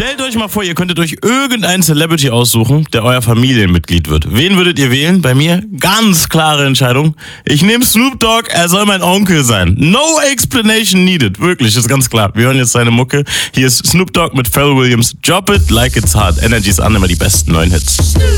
Stellt euch mal vor, ihr könntet euch irgendeinen Celebrity aussuchen, der euer Familienmitglied wird. Wen würdet ihr wählen? Bei mir ganz klare Entscheidung. Ich nehme Snoop Dogg, er soll mein Onkel sein. No explanation needed. Wirklich, ist ganz klar. Wir hören jetzt seine Mucke. Hier ist Snoop Dogg mit Pharrell Williams. Drop it like it's hot. Energy's an, immer die besten neuen Hits.